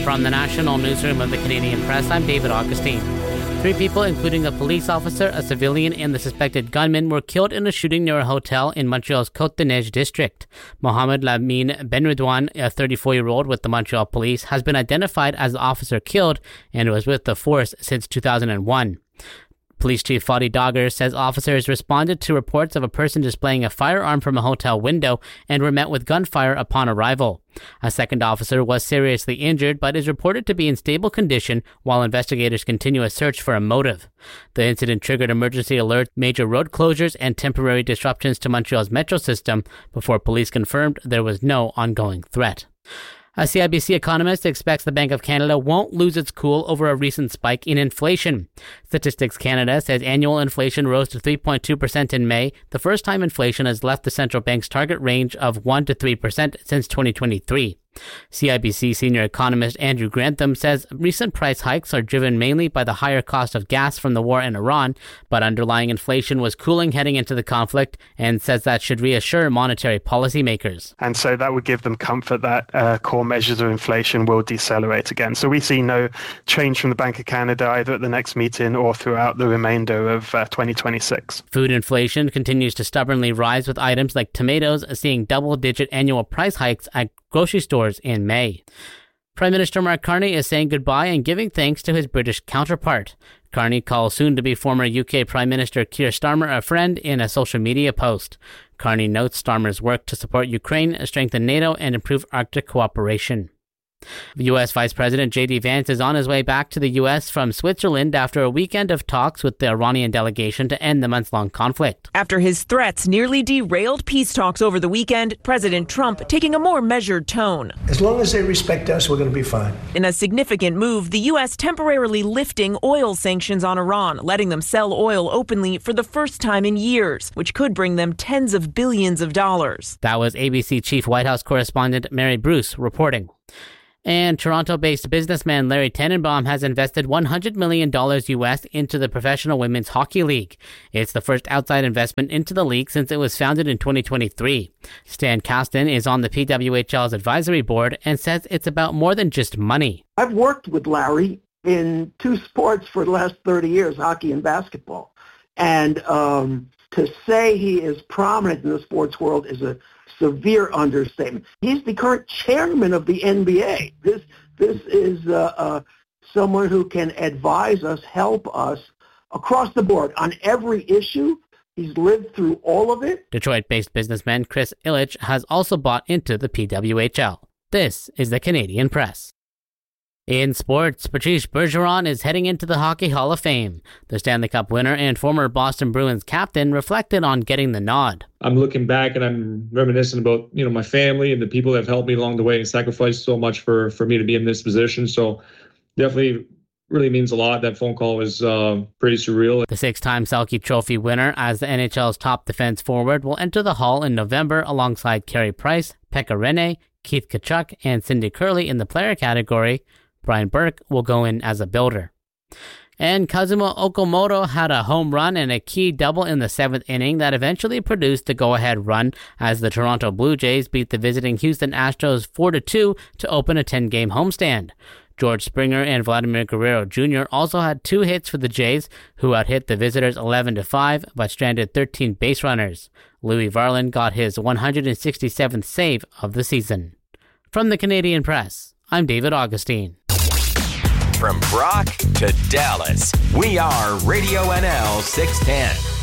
From the National Newsroom of the Canadian Press, I'm David Augustine. 3 people, including a police officer, a civilian, and the suspected gunman, were killed in a shooting near a hotel in Montreal's Côte-des-Neiges district. Mohamed Lamine Benredouane, a 34-year-old with the Montreal police, has been identified as the officer killed and was with the force since 2001. Police Chief Fadi Dagher says officers responded to reports of a person displaying a firearm from a hotel window and were met with gunfire upon arrival. A second officer was seriously injured but is reported to be in stable condition while investigators continue a search for a motive. The incident triggered emergency alerts, major road closures, and temporary disruptions to Montreal's metro system before police confirmed there was no ongoing threat. A CIBC economist expects the Bank of Canada won't lose its cool over a recent spike in inflation. Statistics Canada says annual inflation rose to 3.2% in May, the first time inflation has left the central bank's target range of 1 to 3% since 2023. CIBC senior economist Andrew Grantham says recent price hikes are driven mainly by the higher cost of gas from the war in Iran, but underlying inflation was cooling heading into the conflict and says that should reassure monetary policymakers. And so that would give them comfort that core measures of inflation will decelerate again. So we see no change from the Bank of Canada either at the next meeting or throughout the remainder of 2026. Food inflation continues to stubbornly rise, with items like tomatoes seeing double-digit annual price hikes at grocery stores in May. Prime Minister Mark Carney is saying goodbye and giving thanks to his British counterpart. Carney calls soon-to-be former UK Prime Minister Keir Starmer a friend in a social media post. Carney notes Starmer's work to support Ukraine, strengthen NATO, and improve Arctic cooperation. U.S. Vice President J.D. Vance is on his way back to the U.S. from Switzerland after a weekend of talks with the Iranian delegation to end the months-long conflict. After his threats nearly derailed peace talks over the weekend, President Trump taking a more measured tone. As long as they respect us, we're going to be fine. In a significant move, the U.S. temporarily lifting oil sanctions on Iran, letting them sell oil openly for the first time in years, which could bring them tens of billions of dollars. That was ABC Chief White House correspondent Mary Bruce reporting. And Toronto-based businessman Larry Tenenbaum has invested $100 million US into the Professional Women's Hockey League. It's the first outside investment into the league since it was founded in 2023. Stan Kasten is on the PWHL's advisory board and says it's about more than just money. I've worked with Larry in 2 sports for the last 30 years, hockey and basketball. And to say he is prominent in the sports world is a severe understatement. He's the current chairman of the NBA. This is someone who can advise us, help us across the board on every issue. He's lived through all of it. Detroit-based businessman Chris Illich has also bought into the PWHL. This is the Canadian Press. In sports, Patrice Bergeron is heading into the Hockey Hall of Fame. The Stanley Cup winner and former Boston Bruins captain reflected on getting the nod. I'm looking back and I'm reminiscing about, my family and the people that have helped me along the way and sacrificed so much for me to be in this position. So definitely really means a lot. That phone call was pretty surreal. The 6-time Selke Trophy winner as the NHL's top defense forward will enter the Hall in November alongside Carey Price, Pekka Rinne, Keith Tkachuk, and Cindy Curley in the player category. Brian Burke will go in as a builder. And Kazuma Okamoto had a home run and a key double in the 7th inning that eventually produced the go-ahead run as the Toronto Blue Jays beat the visiting Houston Astros 4-2 to open a 10-game homestand. George Springer and Vladimir Guerrero Jr. also had 2 hits for the Jays, who outhit the visitors 11-5 but stranded 13 base runners. Louis Varland got his 167th save of the season. From the Canadian Press, I'm David Augustine. From Brock to Dallas, we are Radio NL 610.